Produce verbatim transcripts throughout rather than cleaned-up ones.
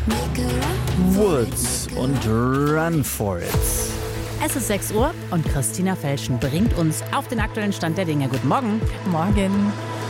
Woods und Run for It. Es ist sechs Uhr und Christina Felschen bringt uns auf den aktuellen Stand der Dinge. Guten Morgen. Morgen.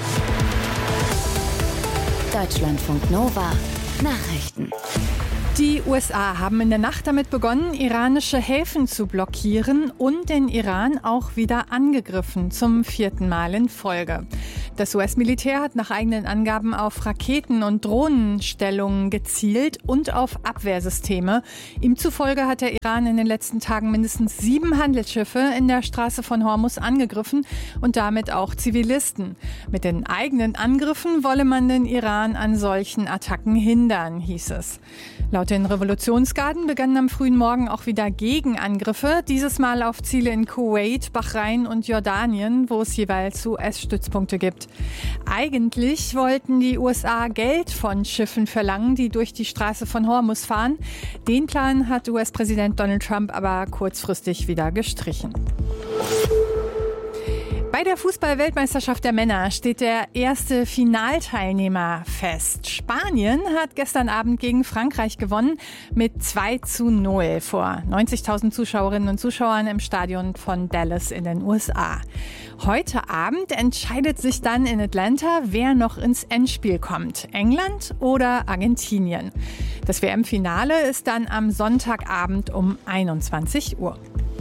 Deutschlandfunk Nova. Nachrichten. Die U S A haben in der Nacht damit begonnen, iranische Häfen zu blockieren und den Iran auch wieder angegriffen, zum vierten Mal in Folge. Das U S-Militär hat nach eigenen Angaben auf Raketen- und Drohnenstellungen gezielt und auf Abwehrsysteme. Ihm zufolge hat der Iran in den letzten Tagen mindestens sieben Handelsschiffe in der Straße von Hormuz angegriffen und damit auch Zivilisten. Mit den eigenen Angriffen wolle man den Iran an solchen Attacken hindern, hieß es. Laut den Revolutionsgarden begannen am frühen Morgen auch wieder Gegenangriffe, dieses Mal auf Ziele in Kuwait, Bahrain und Jordanien, wo es jeweils U S-Stützpunkte gibt. Eigentlich wollten die U S A Geld von Schiffen verlangen, die durch die Straße von Hormuz fahren. Den Plan hat U S-Präsident Donald Trump aber kurzfristig wieder gestrichen. Bei der Fußball-Weltmeisterschaft der Männer steht der erste Finalteilnehmer fest. Spanien hat gestern Abend gegen Frankreich gewonnen mit zwei zu null vor neunzigtausend Zuschauerinnen und Zuschauern im Stadion von Dallas in den U S A. Heute Abend entscheidet sich dann in Atlanta, wer noch ins Endspiel kommt. England oder Argentinien. Das W M-Finale ist dann am Sonntagabend um einundzwanzig Uhr.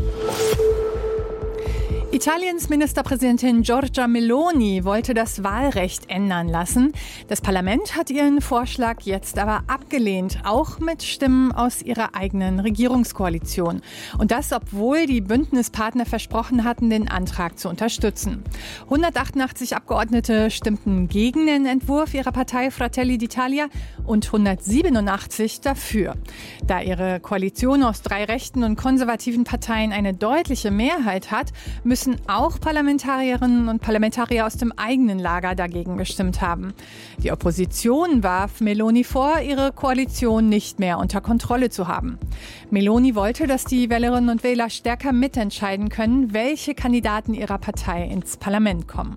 Italiens Ministerpräsidentin Giorgia Meloni wollte das Wahlrecht ändern lassen. Das Parlament hat ihren Vorschlag jetzt aber abgelehnt, auch mit Stimmen aus ihrer eigenen Regierungskoalition. Und das, obwohl die Bündnispartner versprochen hatten, den Antrag zu unterstützen. hundertachtundachtzig Abgeordnete stimmten gegen den Entwurf ihrer Partei Fratelli d'Italia und hundertsiebenundachtzig dafür. Da ihre Koalition aus drei rechten und konservativen Parteien eine deutliche Mehrheit hat, müssen auch Parlamentarierinnen und Parlamentarier aus dem eigenen Lager dagegen gestimmt haben. Die Opposition warf Meloni vor, ihre Koalition nicht mehr unter Kontrolle zu haben. Meloni wollte, dass die Wählerinnen und Wähler stärker mitentscheiden können, welche Kandidaten ihrer Partei ins Parlament kommen.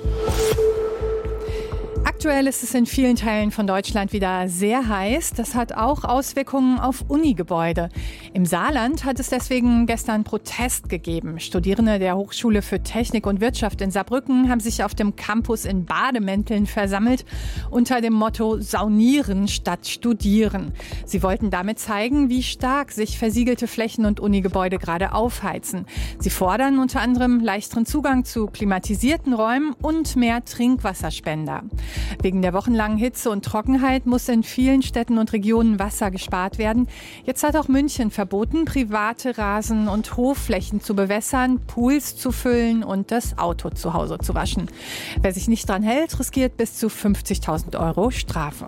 Aktuell ist es in vielen Teilen von Deutschland wieder sehr heiß. Das hat auch Auswirkungen auf Unigebäude. Im Saarland hat es deswegen gestern Protest gegeben. Studierende der Hochschule für Technik und Wirtschaft in Saarbrücken haben sich auf dem Campus in Bademänteln versammelt unter dem Motto Saunieren statt Studieren. Sie wollten damit zeigen, wie stark sich versiegelte Flächen und Unigebäude gerade aufheizen. Sie fordern unter anderem leichteren Zugang zu klimatisierten Räumen und mehr Trinkwasserspender. Wegen der wochenlangen Hitze und Trockenheit muss in vielen Städten und Regionen Wasser gespart werden. Jetzt hat auch München verboten, private Rasen- und Hofflächen zu bewässern, Pools zu füllen und das Auto zu Hause zu waschen. Wer sich nicht dran hält, riskiert bis zu fünfzigtausend Euro Strafe.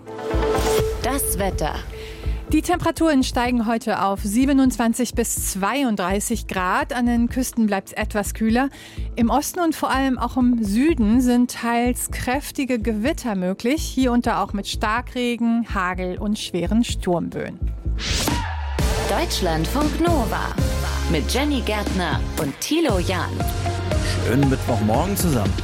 Das Wetter. Die Temperaturen steigen heute auf siebenundzwanzig bis zweiunddreißig Grad. An den Küsten bleibt es etwas kühler. Im Osten und vor allem auch im Süden sind teils kräftige Gewitter möglich. Hier unter auch mit Starkregen, Hagel und schweren Sturmböen. Deutschlandfunk Nova. Mit Jenny Gärtner und Thilo Jahn. Schönen Mittwochmorgen zusammen.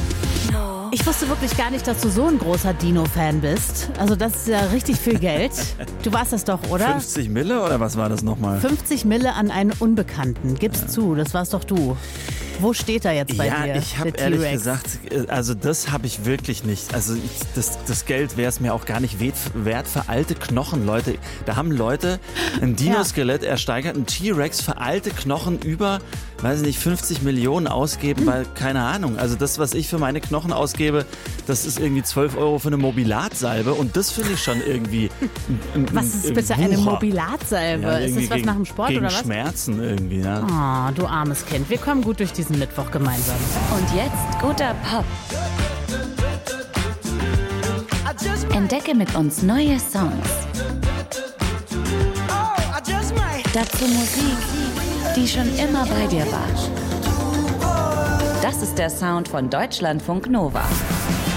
Ich wusste wirklich gar nicht, dass du so ein großer Dino-Fan bist. Also das ist ja richtig viel Geld. Du warst das doch, oder? fünfzig Mille oder was war das nochmal? fünfzig Mille an einen Unbekannten. Gib's ja. zu, das warst doch du. Wo steht er jetzt bei ja, dir? Ja, ich habe ehrlich gesagt, also das habe ich wirklich nicht. Also ich, das, das Geld wäre es mir auch gar nicht wert für alte Knochen, Leute. Da haben Leute ein Dinoskelett ja. ersteigert, ein T-Rex für alte Knochen über, weiß ich nicht, fünfzig Millionen ausgeben, hm. weil, keine Ahnung. Also das, was ich für meine Knochen ausgebe, das ist irgendwie zwölf Euro für eine Mobilatsalbe und das finde ich schon irgendwie ein, ein, Was ist ein bitte Wucher. Eine Mobilatsalbe? Ja, ist das was gegen, nach dem Sport gegen oder was? Schmerzen irgendwie, ja. Oh, du armes Kind. Wir kommen gut durch diesen Mittwoch gemeinsam. Und jetzt guter Pop. Entdecke mit uns neue Songs. Dazu Musik, die schon immer bei dir war. Das ist der Sound von Deutschlandfunk Nova.